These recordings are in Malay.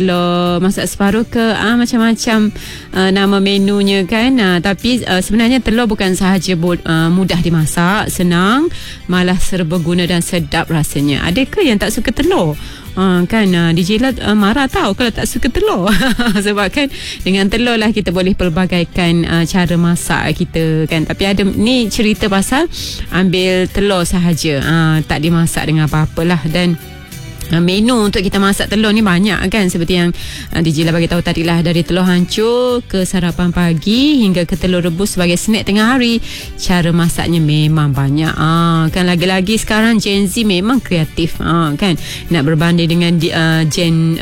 telur masak separuh ke, macam-macam nama menunya kan. Tapi sebenarnya telur bukan sahaja mudah dimasak, senang, malah serbaguna dan sedap rasanya. Adakah yang tak suka telur? Kan DJ Ella marah tahu kalau tak suka telur. Sebab kan dengan telur lah kita boleh pelbagaikan cara masak kita kan. Tapi ada ni cerita pasal ambil telur sahaja, tak dimasak dengan apa-apalah. Dan menu untuk kita masak telur ni banyak kan, seperti yang DJ Ella bagi tahu tadi lah, dari telur hancur ke sarapan pagi hingga ke telur rebus sebagai snack tengah hari. Cara masaknya memang banyak kan. Lagi-lagi sekarang Gen Z memang kreatif kan, nak berbanding dengan Gen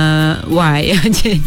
Y Gen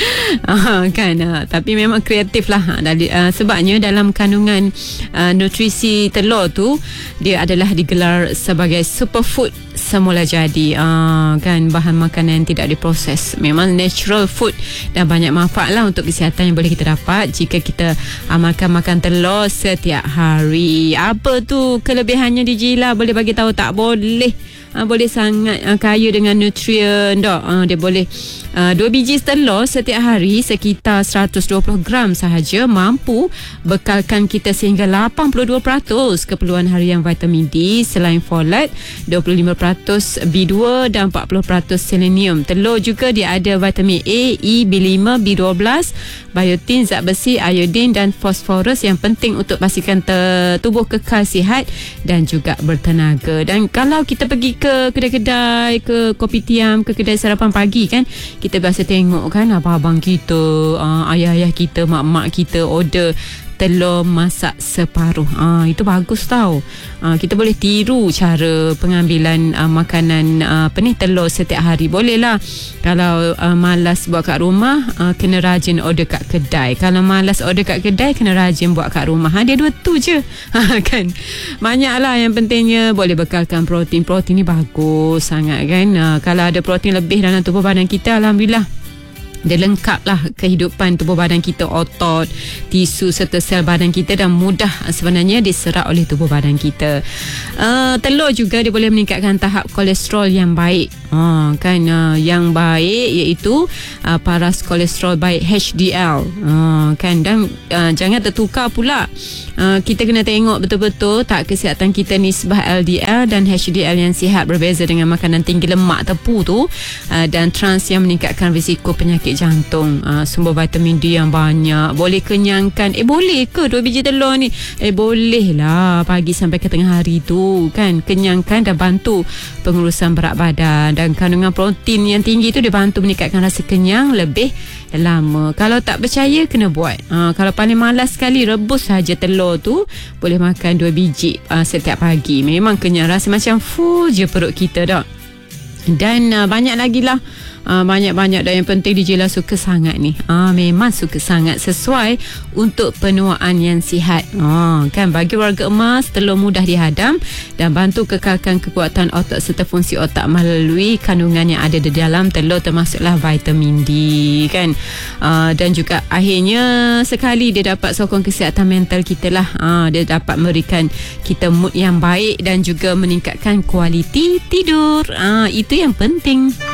kan, tapi memang kreatif lah. Sebabnya dalam kandungan nutrisi telur tu, dia adalah digelar sebagai superfood semula jadi, kan, bahan makanan yang tidak diproses. Memang natural food dan banyak manfaat lah untuk kesihatan yang boleh kita dapat jika kita amalkan makan telur setiap hari. Apa tu kelebihannya DJ Ella? Boleh bagi tahu tak? Boleh sangat kaya dengan nutrien dia boleh 2 biji telur setiap hari sekitar 120 gram sahaja mampu bekalkan kita sehingga 82% keperluan harian vitamin D selain folat, 25% B2 dan 40% selenium. Telur juga dia ada vitamin A, E, B5, B12, biotin, zat besi, iodin dan fosforus yang penting untuk pastikan tubuh kekal sihat dan juga bertenaga. Dan kalau kita pergi ke kedai-kedai, ke kopitiam, ke kedai sarapan pagi kan, kita biasa tengok kan abang-abang kita, ayah-ayah kita, mak-mak kita order telur masak separuh. Itu bagus tau. Kita boleh tiru cara pengambilan makanan telur setiap hari. Boleh lah. Kalau malas buat kat rumah, kena rajin order kat kedai. Kalau malas order kat kedai, kena rajin buat kat rumah. Dia dua tu je. Kan, banyak lah. Yang pentingnya boleh bekalkan protein. Protein ni bagus sangat kan. Kalau ada protein lebih dalam tubuh badan kita, alhamdulillah, dia lengkap lah kehidupan tubuh badan kita, otot, tisu serta sel badan kita, dan mudah sebenarnya diserap oleh tubuh badan kita. Telur juga dia boleh meningkatkan tahap kolesterol yang baik. Yang baik iaitu paras kolesterol baik, HDL. Kan, dan jangan tertukar pula. Kita kena tengok betul-betul tak kesihatan kita nisbah LDL dan HDL yang sihat berbeza dengan makanan tinggi lemak tepu tu, dan trans yang meningkatkan risiko penyakit jantung. Sumber vitamin D yang banyak boleh kenyangkan. Boleh ke 2 biji telur ni? Boleh lah, pagi sampai ke tengah hari tu kan, kenyangkan dan bantu pengurusan berat badan. Dan kandungan protein yang tinggi tu dia bantu meningkatkan rasa kenyang lebih lama. Kalau tak percaya, kena buat. Kalau paling malas sekali, rebus saja telur tu, boleh makan 2 biji setiap pagi. Memang kenyang, rasa macam full je perut kita dah. Dan banyak lagi lah, banyak-banyak. Dan yang penting DJ Ella suka sangat ni, memang suka sangat, sesuai untuk penuaan yang sihat. Kan, bagi warga emas, telur mudah dihadam dan bantu kekalkan kekuatan otak serta fungsi otak melalui kandungan yang ada di dalam telur, termasuklah vitamin D kan. Dan juga akhirnya sekali dia dapat sokong kesihatan mental kita lah. Dia dapat memberikan kita mood yang baik dan juga meningkatkan kualiti tidur. Itu yang penting.